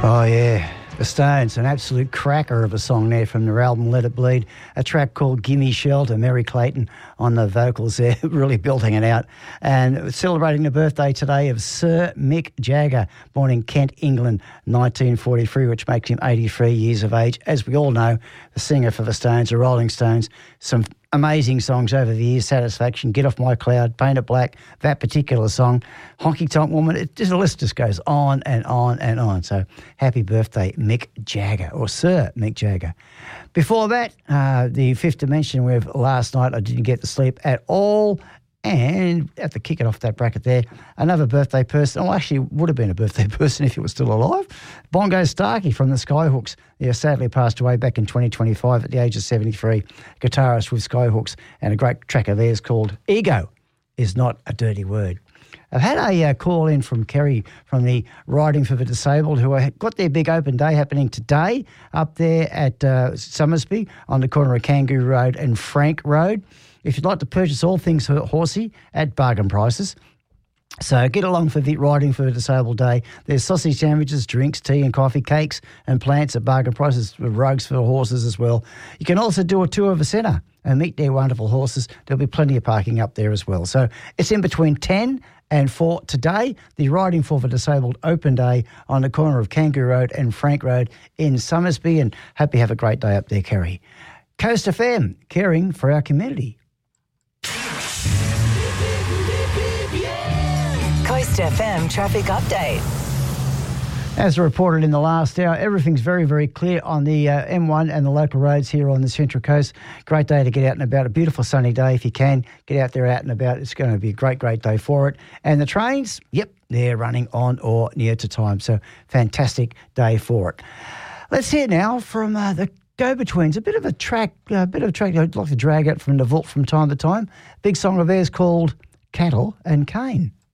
Oh, yeah. The Stones, an absolute cracker of a song there from their album Let It Bleed, a track called Gimme Shelter. Mary Clayton on the vocals there, really belting it out. And celebrating the birthday today of Sir Mick Jagger, born in Kent, England, 1943, which makes him 83 years of age. As we all know, the singer for the Stones, the Rolling Stones, some amazing songs over the years, Satisfaction, Get Off My Cloud, Paint It Black, that particular song, Honky Tonk Woman, the list just goes on and on and on. So happy birthday, Mick Jagger, or Sir Mick Jagger. Before that, the Fifth Dimension with Last Night I Didn't Get to Sleep at All. And at the kick it off that bracket there, another birthday person, or actually would have been a birthday person if he was still alive, Bongo Starkey from the Skyhooks. Yeah, sadly passed away back in 2025 at the age of 73, guitarist with Skyhooks, and a great track of theirs called Ego Is Not a Dirty Word. I've had a call in from Kerry from the Riding for the Disabled, who got their big open day happening today up there at Somersby on the corner of Kangaroo Road and Frank Road. If you'd like to purchase all things horsey at bargain prices, so get along for the Riding for the Disabled Day. There's sausage sandwiches, drinks, tea and coffee, cakes and plants at bargain prices, with rugs for the horses as well. You can also do a tour of the centre and meet their wonderful horses. There'll be plenty of parking up there as well. So it's in between 10 and 4 today, the Riding for the Disabled Open Day on the corner of Kangaroo Road and Frank Road in Somersby, and hope you have a great day up there, Kerry. Coast FM, caring for our community. Coast FM traffic update. As reported in the last hour, everything's very, very clear on the M1 and the local roads here on the Central Coast. Great day to get out and about. A beautiful sunny day. If you can, get out there out and about. It's going to be a great, great day for it. And the trains, yep, they're running on or near to time. So fantastic day for it. Let's hear now from the Go-Betweens. A bit of a track I'd like to drag out from the vault from time to time. Big song of theirs called Cattle and Cane.